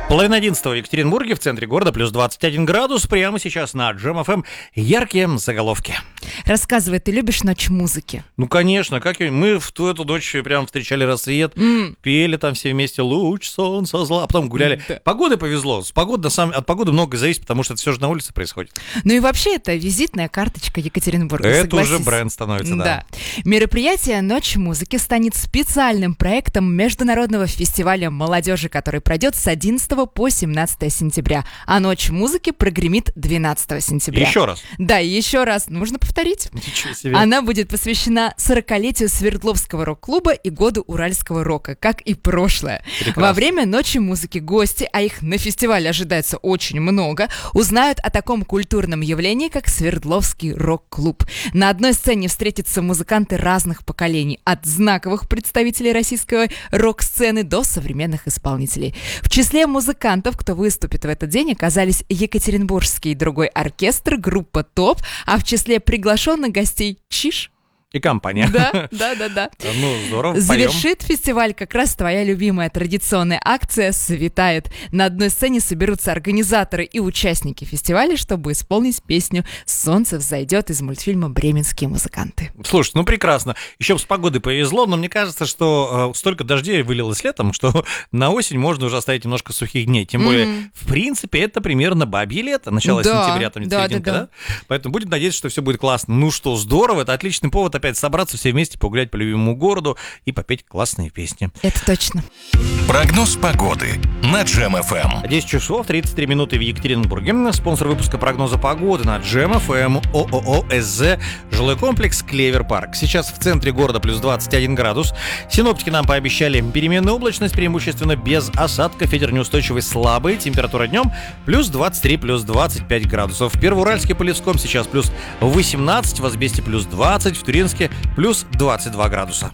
Половина 11 в Екатеринбурге, в центре города, плюс 21 градус. Прямо сейчас на Джем ФМ яркие заголовки. Рассказывай, ты любишь ночь музыки? Ну, конечно, мы в эту ночь прям встречали рассвет, пели там все вместе «Луч солнца зла», а потом гуляли. Да. Погоды повезло. От погоды многое зависит, потому что это все же на улице происходит. Ну и вообще это визитная карточка Екатеринбурга, Это согласись. уже бренд становится, да. Мероприятие «Ночь музыки» станет специальным проектом Международного фестиваля молодежи, который пройдет с 11 по 17 сентября. А «Ночь музыки» прогремит 12 сентября. Еще раз. Да, и еще раз. Нужно повторить. Ничего себе. Она будет посвящена 40-летию Свердловского рок-клуба и году уральского рока, как и прошлое. Прекрасно. Во время «Ночи музыки» гости, а их на фестивале ожидается очень много, узнают о таком культурном явлении, как Свердловский рок-клуб. На одной сцене встретятся музыканты разных поколений, от знаковых представителей российской рок-сцены до современных исполнителей. В числе музыкантов, кто выступит в этот день, оказались Екатеринбургский другой оркестр, группа «Топ», а в числе приглашенных гостей «Чиж». И компания. Да. Ну, здорово, поем. Завершит фестиваль как раз твоя любимая традиционная акция «Светает». На одной сцене соберутся организаторы и участники фестиваля, чтобы исполнить песню «Солнце взойдет» из мультфильма «Бременские музыканты». Слушай, ну прекрасно. Еще бы с погодой повезло, но мне кажется, что столько дождей вылилось летом, что на осень можно уже оставить немножко сухих дней. Тем более, в принципе, это примерно бабье лето, начало сентября, там серединка, да? Поэтому будем надеяться, что все будет классно. Ну что, здорово, это отличный повод опять собраться все вместе, погулять по любимому городу и попеть классные песни. Это точно. Прогноз погоды на Джем ФМ. 10 часов 33 минуты в Екатеринбурге. Спонсор выпуска прогноза погоды на Джем ФМ ООО СЗ жилой комплекс Клевер Парк. Сейчас в центре города плюс 21 градус. Синоптики нам пообещали переменную облачность, преимущественно без осадков, ветер неустойчивый слабый, температура днем плюс 23, плюс 25 градусов. В Первоуральске, Полесском сейчас плюс 18, в Азбесте плюс 20, в Туринске плюс 22 градуса.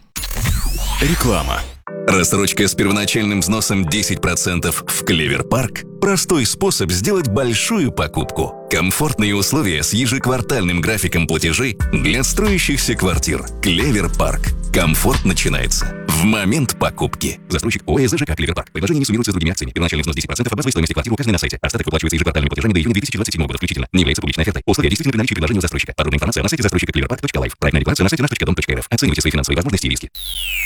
Реклама. Рассрочка с первоначальным взносом 10% в Клевер Парк – простой способ сделать большую покупку. Комфортные условия с ежеквартальным графиком платежей для строящихся квартир. Клевер Парк. Комфорт начинается в момент покупки. Застройщик ООО СЖК Клевер Парк. Предложение не суммируется с другими акциями. Первоначальный взнос 10% от базовой стоимости квартиры указанной на сайте. Остаток выплачивается ежеквартальными платежами до июня 2027 года включительно. Не является публичной офертой. Условия действительно при наличии предложения у застройщика. Подробная информация на сайте застройщика cleverpark.life. Проектная декларация на сайте наш.дом.рф. Оценивайте свои финансовые возможности и риски.